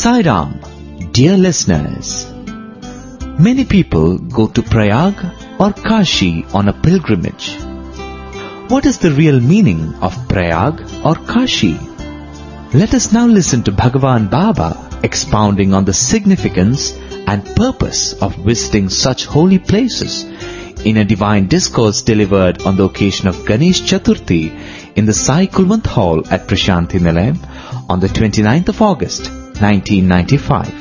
Sai Ram, dear listeners. Many people go to Prayag or Kashi on a pilgrimage. What is the real meaning of Prayag or Kashi? Let us now listen to Bhagavan Baba expounding on the significance and purpose of visiting such holy places in a divine discourse delivered on the occasion of Ganesh Chaturthi in the Sai Kulwant Hall at Prashanthi Nilayam on the 29th of August, 1995.